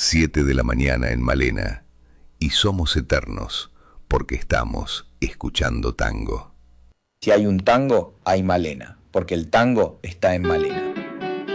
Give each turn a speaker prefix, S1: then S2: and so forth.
S1: 7 de la mañana en Malena, y somos eternos porque estamos escuchando tango.
S2: Si hay un tango, hay Malena, porque el tango está en Malena.